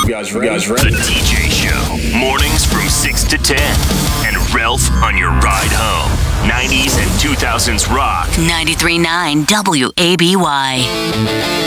You guys ready? The TJ Show. Mornings from 6 to 10. And Ralph on your ride home. 90s and 2000s rock. 93.9 WABY.